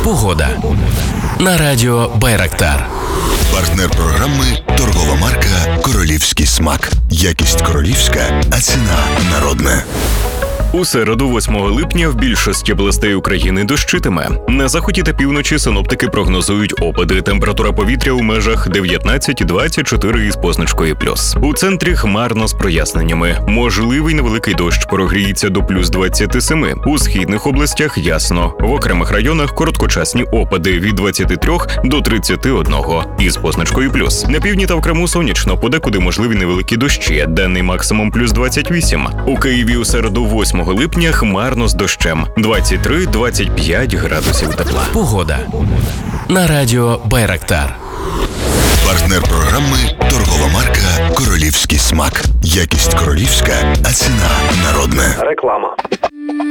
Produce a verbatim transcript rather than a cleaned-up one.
Погода. На радіо Байрактар. Партнер програми – торгова марка «Королівський смак». Якість королівська, а ціна народна. У середу, восьмого липня, в більшості областей України дощитиме. На заході та півночі синоптики прогнозують опади. Температура повітря у межах дев'ятнадцять - двадцять чотири із позначкою плюс. У центрі хмарно з проясненнями. Можливий невеликий дощ, прогріється до плюс двадцять сім. У східних областях ясно. В окремих районах короткочасні опади від двадцяти трьох до тридцяти одного із позначкою плюс. На півдні та в Криму сонячно, подекуди можливі невеликі дощі. Денний максимум плюс двадцять вісім. У Києві у середу, восьмого липня, хмарно з дощем. двадцять три - двадцять п'ять градусів тепла. Погода. На радіо Байрактар. Партнер програми – торгова марка «Королівський смак». Якість королівська, а ціна народна. Реклама.